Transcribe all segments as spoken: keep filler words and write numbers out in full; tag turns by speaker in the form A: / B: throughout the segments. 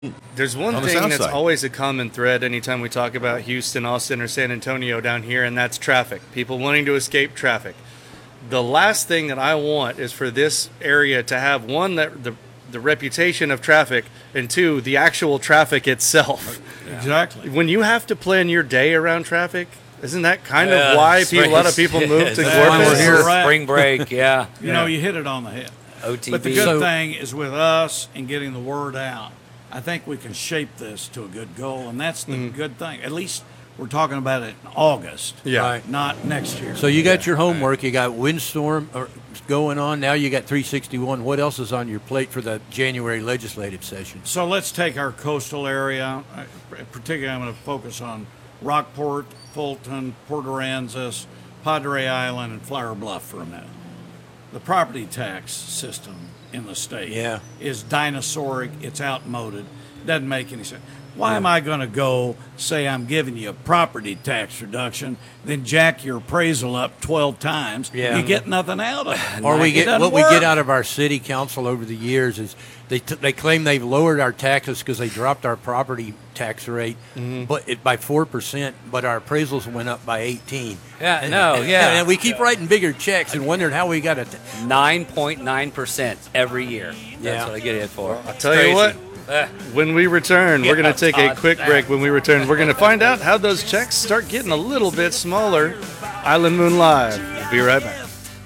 A: There's one
B: on the
A: thing
B: south
A: that's
B: side.
A: always a common thread anytime we talk about Houston, Austin, or San Antonio down here, and that's traffic. People wanting to escape traffic. The last thing that I want is for this area to have, one, that the the reputation of traffic, and two, the actual traffic itself.
C: Exactly.
A: When you have to plan your day around traffic, isn't that kind
D: Yeah,
A: of why
D: spring-
A: people, a lot of people move to
C: That's why we're
A: Corpus?
C: here. Right.
D: Spring break, yeah.
C: You know, you hit it on the head.
D: O T B.
C: But the good
D: So-
C: thing is with us and getting the word out, I think we can shape this to a good goal, and that's the
A: Mm-hmm.
C: good thing. At least we're talking about it in August,
A: Yeah.
E: Right.
C: not next year.
E: So you got your homework. You got windstorm or- going on. Now you got three sixty-one. What else is on your plate for the January legislative session?
C: So let's take our coastal area. uh, Particularly, I'm going to focus on Rockport, Fulton, Port Aransas, Padre Island, and Flower Bluff for a minute. The property tax system in the state
E: Yeah.
C: is dinosauric. It's outmoded. Doesn't make any sense. Why am I going to go say I'm giving you a property tax reduction, then jack your appraisal up twelve times?
E: Yeah.
C: You get nothing out of it.
E: Or we
C: It
E: get
C: doesn't
E: what we
C: work.
E: get out of our city council over the years is they t- they claim they've lowered our taxes because they dropped our property tax rate, but it by four percent, but our appraisals went up by eighteen.
D: Yeah, no, yeah.
E: And we keep writing bigger checks and wondering how we got it.
D: nine point nine percent every year. That's
E: Yeah.
D: what I get it for.
A: I'll tell you what, when we return, we're going to take a
D: Todd.
A: quick break. When we return, we're going to find out how those checks start getting a little bit smaller. Island Moon Live. We'll be right back.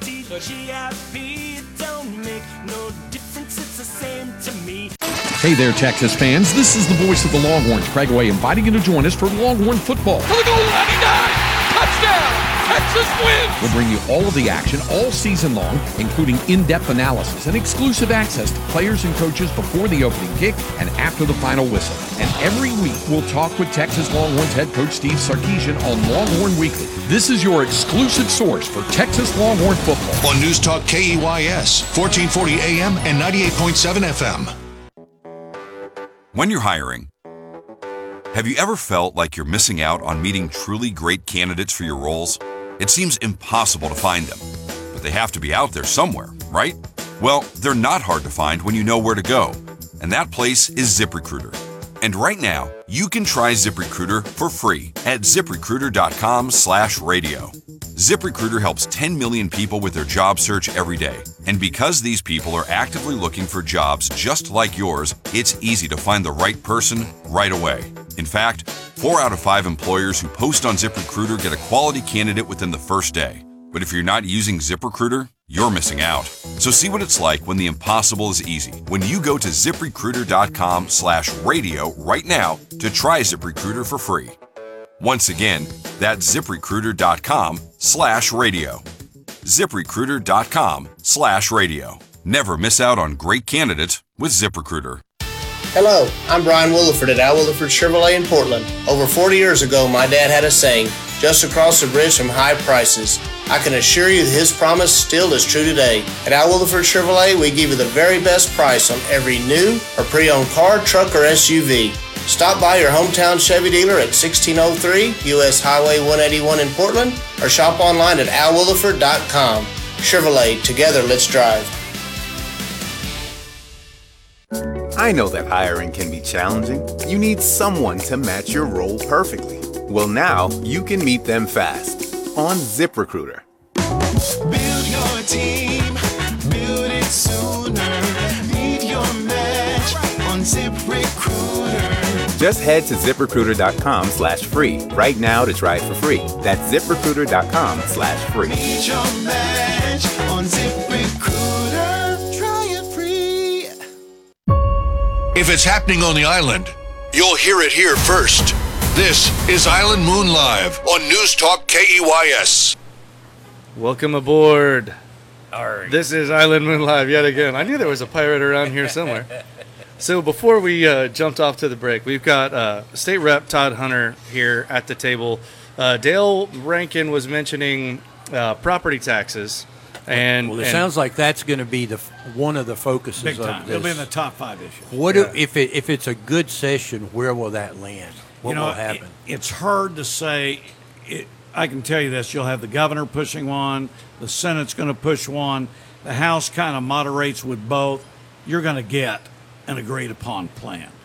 F: Hey there, Texas fans. This is the voice of the Longhorns, Craig Way, inviting you to join us for Longhorn football.
G: For the goal line, he dives! Touchdown! Texas wins!
F: We'll bring you all of the action all season long, including in-depth analysis and exclusive access to players and coaches before the opening kick and after the final whistle. And every week, we'll talk with Texas Longhorns head coach Steve Sarkisian on Longhorn Weekly. This is your exclusive source for Texas Longhorn football.
H: On News Talk K E Y S, fourteen forty A M and ninety-eight point seven F M.
I: When you're hiring, have you ever felt like you're missing out on meeting truly great candidates for your roles? It seems impossible to find them, but they have to be out there somewhere, right? Well, they're not hard to find when you know where to go, and that place is ZipRecruiter. And right now, you can try ZipRecruiter for free at ZipRecruiter.com slash radio. ZipRecruiter helps ten million people with their job search every day. And because these people are actively looking for jobs just like yours, it's easy to find the right person right away. In fact, four out of five employers who post on ZipRecruiter get a quality candidate within the first day. But if you're not using ZipRecruiter, you're missing out. So see what it's like when the impossible is easy. When you go to ZipRecruiter.com slash radio right now to try ZipRecruiter for free. Once again, that's ZipRecruiter.com slash radio. ZipRecruiter.com slash radio. Never miss out on great candidates with ZipRecruiter.
J: Hello, I'm Brian Williford at Al Williford Chevrolet in Portland. Over forty years ago, my dad had a saying, just across the bridge from high prices. I can assure you that his promise still is true today. At Al Williford Chevrolet, we give you the very best price on every new or pre-owned car, truck, or S U V. Stop by your hometown Chevy dealer at sixteen oh three U S Highway one eighty-one in Portland or shop online at al williford dot com. Chevrolet, together let's drive.
K: I know that hiring can be challenging. You need someone to match your role perfectly. Well, now you can meet them fast on ZipRecruiter.
G: Build your team, build it sooner. Meet your match on ZipRecruiter.
K: Just head to ZipRecruiter.com slash free right now to try it for free. That's ZipRecruiter.com slash free.
G: Meet your match on ZipRecruiter. Try it free.
H: If it's happening on the island, you'll hear it here first. This is Island Moon Live on News Talk K E Y S.
A: Welcome aboard.
D: Arr.
A: This is Island Moon Live yet again. I knew there was a pirate around here somewhere. So before we uh, jumped off to the break, we've got uh, State Rep Todd Hunter here at the table. Uh, Dale Rankin was mentioning uh, property taxes. And,
E: Well, it
A: and
E: sounds like that's going to be the f- one of the focuses
C: Big
E: of
C: time.
E: this.
C: It'll be in the top five issues.
E: What
A: Yeah.
E: do, if it if it's a good session? Where will that land? What
C: you know,
E: will happen?
C: It, it's hard to say. It, I can tell you this: you'll have the governor pushing one, the Senate's going to push one, the House kind of moderates with both. You're going to get an agreed upon plan.